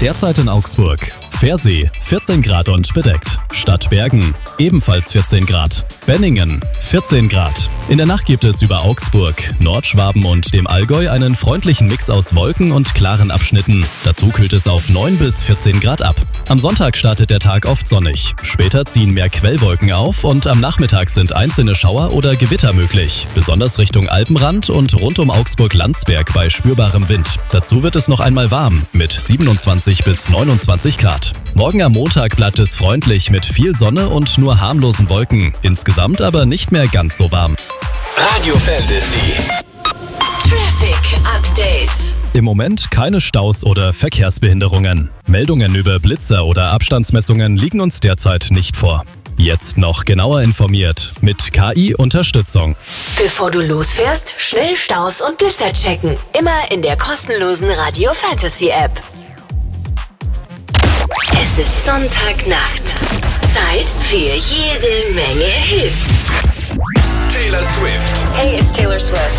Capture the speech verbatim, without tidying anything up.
Derzeit in Augsburg. Pfersee, vierzehn Grad und bedeckt. Stadt Bergen, ebenfalls vierzehn Grad. Benningen, vierzehn Grad. In der Nacht gibt es über Augsburg, Nordschwaben und dem Allgäu einen freundlichen Mix aus Wolken und klaren Abschnitten. Dazu kühlt es auf neun bis vierzehn Grad ab. Am Sonntag startet der Tag oft sonnig. Später ziehen mehr Quellwolken auf und am Nachmittag sind einzelne Schauer oder Gewitter möglich. Besonders Richtung Alpenrand und rund um Augsburg-Landsberg bei spürbarem Wind. Dazu wird es noch einmal warm mit siebenundzwanzig bis neunundzwanzig Grad. Morgen am Montag bleibt es freundlich mit viel Sonne und nur harmlosen Wolken. Insgesamt aber nicht mehr ganz so warm. Radio Fantasy Traffic Update. Im Moment keine Staus oder Verkehrsbehinderungen. Meldungen über Blitzer oder Abstandsmessungen liegen uns derzeit nicht vor. Jetzt noch genauer informiert mit K I-Unterstützung. Bevor du losfährst, schnell Staus und Blitzer checken. Immer in der kostenlosen Radio Fantasy App. Es ist Sonntagnacht. Zeit für jede Menge Hits.